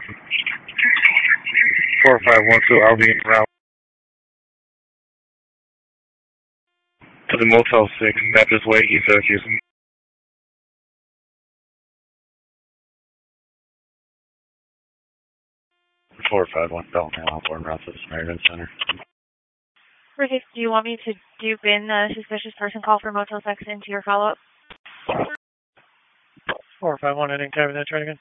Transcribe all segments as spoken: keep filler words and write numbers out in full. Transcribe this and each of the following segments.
four five one two, I'll be en route to the Motel six, Baptist Way, East Syracuse. four five one, Belton, Alport, en route to the Samaritan Center. Ricky, do you want me to dupe in the suspicious person call for Motel six into your follow-up? four five one, I didn't cover that. Try it again.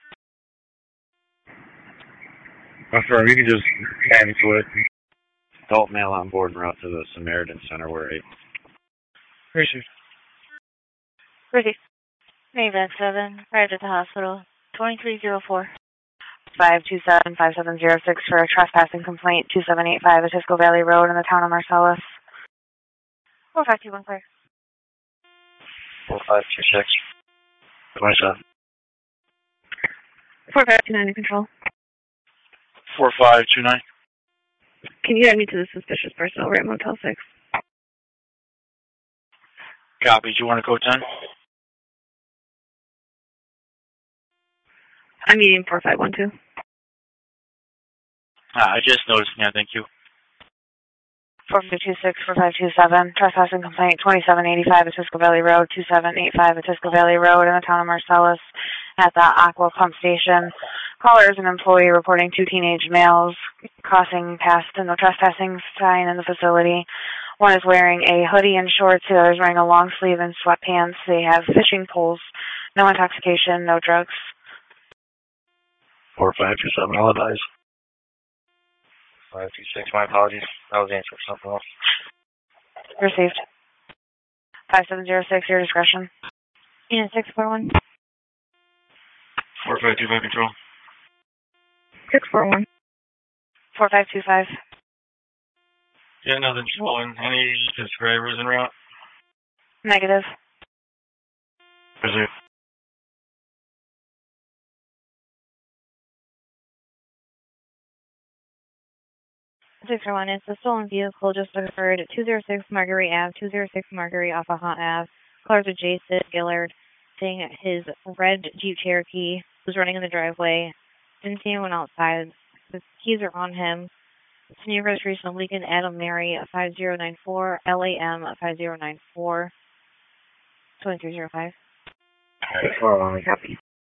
I'm sorry, you can just add me to it. Adult male on board en route to the Samaritan Center, where eight. Received. Ricky, Maven seven, arrived at the hospital, twenty-three oh four. five two seven five seven zero six for a trespassing complaint, two seven eight five Atisco Valley Road in the town of Marcellus. four five two one, clear. four five two six. twenty-seven. four five two nine in control. four five two nine. Can you add me to the suspicious person over at Motel six? Copy. Do you want to go ten? I'm meeting four five one two. Ah, I just noticed. Yeah, thank you. four five two six four five two seven, trespassing complaint, twenty-seven eighty-five Atisco Valley Road, two seven eight five Atisco Valley Road in the town of Marcellus at the Aqua Pump Station. Caller is an employee reporting two teenage males crossing past the no trespassing sign in the facility. One is wearing a hoodie and shorts, the other is wearing a long sleeve and sweatpants. They have fishing poles, no intoxication, no drugs. four five two seven, I'll advise. five two six, my apologies. I was answering something else. Received. five seven zero six, your discretion. Unit six four one. four five two five, control. six four one. four five two five. Yeah, nothing swollen. Any subscribers en route? Negative. Reserve. six four one, it's a stolen vehicle just occurred at two oh six Marguerite Ave, two oh six Marguerite off of Hunt Ave. Callers are Jason Gillard, saying his red Jeep Cherokee was running in the driveway. Didn't see anyone outside. His keys are on him. Senior registration of Lincoln Adam Mary, five zero nine four, L A M five zero nine four, twenty-three oh five. Alright, hold on, copy.